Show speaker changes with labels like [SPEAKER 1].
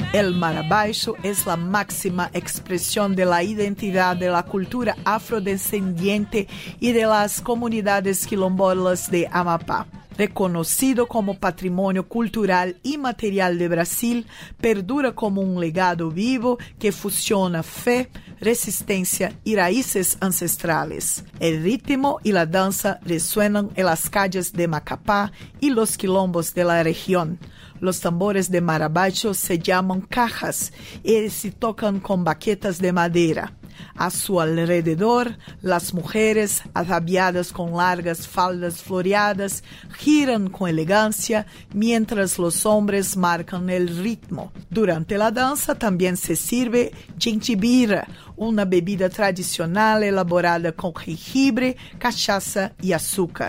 [SPEAKER 1] El Marabaixo es la máxima expresión de la identidad de la cultura afrodescendiente y de las comunidades quilombolas de Amapá. Reconocido como patrimonio cultural y material de Brasil, perdura como un legado vivo que fusiona fe, resistencia y raíces ancestrales. El ritmo y la danza resuenan en las calles de Macapá y los quilombos de la región. Los tambores de Marabaixo se llaman cajas y se tocan con baquetas de madera. A su alrededor, las mujeres, ataviadas con largas faldas floreadas, giran con elegancia, mientras los hombres marcan el ritmo. Durante la danza también se sirve gentibira, una bebida tradicional elaborada con jengibre, cachaça y azúcar.